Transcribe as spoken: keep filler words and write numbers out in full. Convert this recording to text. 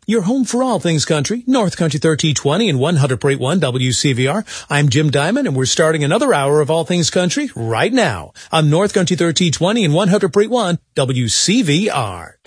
Your home for all things country, North Country thirteen twenty and one hundred point one W C V R. I'm Jim Diamond, and we're starting another hour of all things country right now on North Country thirteen twenty and one hundred point one W C V R.